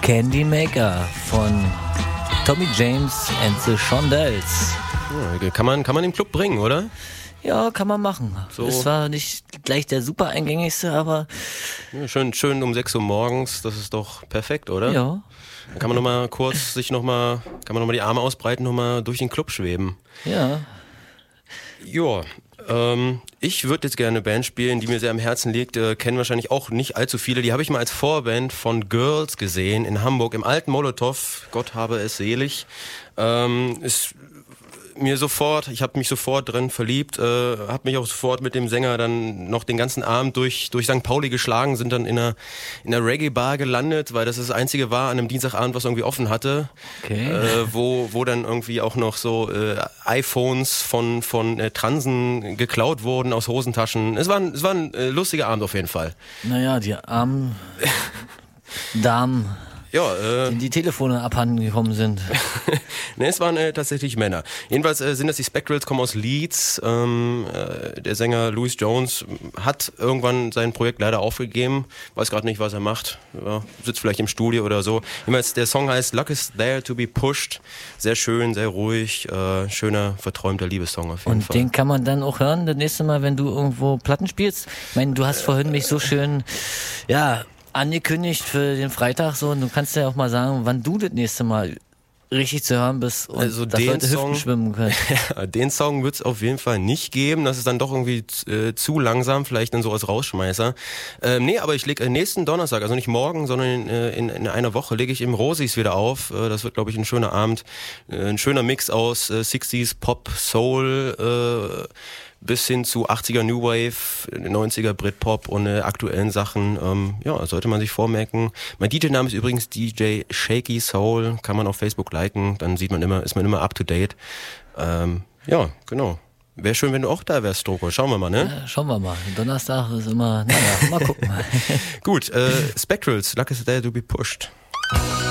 Candy Maker von Tommy James and the Shondells. Ja, kann man im Club bringen, oder? Ja, kann man machen. So. Es war nicht gleich der super eingängigste, aber... Ja, schön um 6 Uhr morgens, das ist doch perfekt, oder? Ja. Dann kann man nochmal kurz kann man nochmal die Arme ausbreiten, nochmal durch den Club schweben. Ja. Ja, ich würde jetzt gerne eine Band spielen, die mir sehr am Herzen liegt, kennen wahrscheinlich auch nicht allzu viele. Die habe ich mal als Vorband von Girls gesehen in Hamburg, im alten Molotow, Gott habe es selig. Ich habe mich sofort drin verliebt, habe mich auch sofort mit dem Sänger dann noch den ganzen Abend durch St. Pauli geschlagen, sind dann in einer Reggae-Bar gelandet, weil das Einzige war an einem Dienstagabend, was irgendwie offen hatte, Okay. wo dann irgendwie auch noch so iPhones von Transen geklaut wurden aus Hosentaschen. Es war ein lustiger Abend auf jeden Fall. Naja, die armen Damen, Ja, denen die Telefone abhanden gekommen sind. Ne, es waren tatsächlich Männer. Jedenfalls sind das die Spectrals, kommen aus Leeds. Der Sänger Louis Jones hat irgendwann sein Projekt leider aufgegeben. Weiß gerade nicht, was er macht. Ja, sitzt vielleicht im Studio oder so. Jedenfalls, der Song heißt Luck is There to be Pushed. Sehr schön, sehr ruhig. Schöner, verträumter Liebessong auf jeden Fall. Und den kann man dann auch hören, das nächste Mal, wenn du irgendwo Platten spielst. Ich meine, du hast vorhin mich so schön, angekündigt für den Freitag so. Und du kannst ja auch mal sagen, wann du das nächste Mal richtig zu hören bist und also dass Leute Hüften schwimmen können. Ja, den Song wird es auf jeden Fall nicht geben. Das ist dann doch irgendwie zu langsam, vielleicht dann so als Rausschmeißer. Nee, aber ich lege nächsten Donnerstag, also nicht morgen, sondern in einer Woche lege ich im Rosis wieder auf. Das wird, glaube ich, ein schöner Abend. Ein schöner Mix aus 60s, Pop, Soul, bis hin zu 80er New Wave, 90er Britpop und aktuellen Sachen. Sollte man sich vormerken. Mein DJ-Name ist übrigens DJ Shaky Soul. Kann man auf Facebook liken, dann ist man immer up to date. Ja, genau. Wäre schön, wenn du auch da wärst, Stroko. Schauen wir mal, ne? Ja, schauen wir mal. Donnerstag ist immer, mal gucken. Gut, Spectrals, Luck is There to be Pushed.